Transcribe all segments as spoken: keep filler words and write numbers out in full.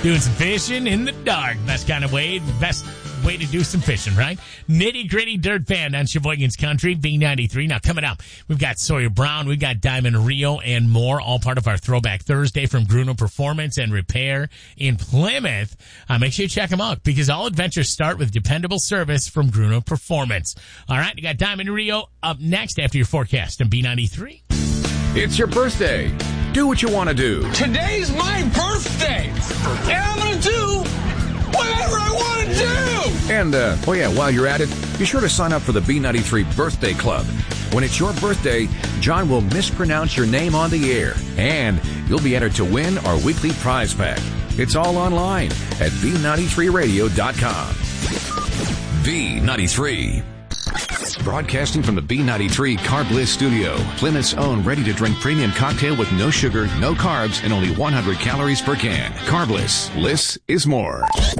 Doing some fishing in the dark. Best kind of way, best way to do some fishing, right? Nitty Gritty Dirt Band on Sheboygan's Country, B ninety-three. Now, coming up, we've got Sawyer Brown, we've got Diamond Rio, and more, all part of our Throwback Thursday from Gruno Performance and Repair in Plymouth. Uh, make sure you check them out, because all adventures start with dependable service from Gruno Performance. All right, you got Diamond Rio up next after your forecast on B ninety-three. It's your birthday. Do what you want to do. Today's my birthday, and I'm going to do whatever I want to do. And, uh, oh yeah, while you're at it, be sure to sign up for the B ninety-three Birthday Club. When it's your birthday, John will mispronounce your name on the air, and you'll be entered to win our weekly prize pack. It's all online at B ninety-three radio dot com. B ninety-three. Broadcasting from the B ninety-three Carb Bliss studio, Plymouth's own ready-to-drink premium cocktail with no sugar, no carbs, and only one hundred calories per can. Carb Bliss. Bliss is more.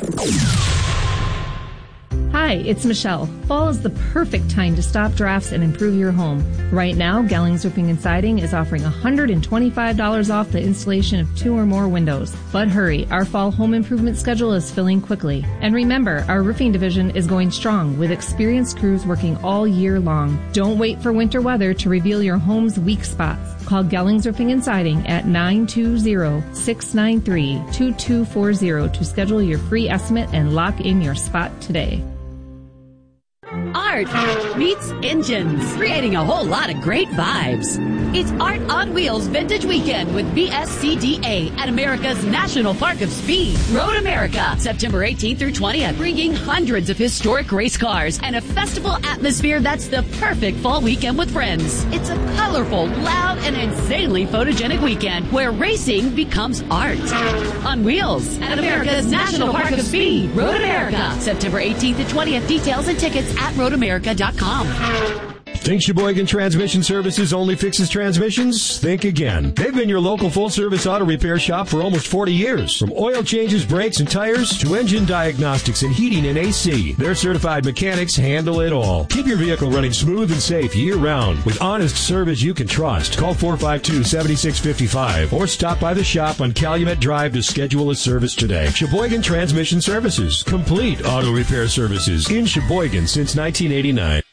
Hi, it's Michelle. Fall is the perfect time to stop drafts and improve your home. Right now, Gellings Roofing and Siding is offering one hundred twenty-five dollars off the installation of two or more windows. But hurry, our fall home improvement schedule is filling quickly. And remember, our roofing division is going strong with experienced crews working all year long. Don't wait for winter weather to reveal your home's weak spots. Call Gellings Roofing and Siding at nine two zero, six nine three, two two four zero to schedule your free estimate and lock in your spot today. Art meets engines, creating a whole lot of great vibes. It's Art on Wheels Vintage Weekend with B S C D A at America's National Park of Speed, Road America, September eighteenth through twentieth, bringing hundreds of historic race cars and a festival atmosphere that's the perfect fall weekend with friends. It's a colorful, loud, and insanely photogenic weekend where racing becomes art. On Wheels at America's National Park of Speed, Road America, September eighteenth to twentieth. Details and tickets at road america dot com. Think Sheboygan Transmission Services only fixes transmissions? Think again. They've been your local full-service auto repair shop for almost forty years. From oil changes, brakes, and tires to engine diagnostics and heating and A C, their certified mechanics handle it all. Keep your vehicle running smooth and safe year-round with honest service you can trust. Call four five two, seven six five five or stop by the shop on Calumet Drive to schedule a service today. Sheboygan Transmission Services. Complete auto repair services in Sheboygan since nineteen eighty-nine.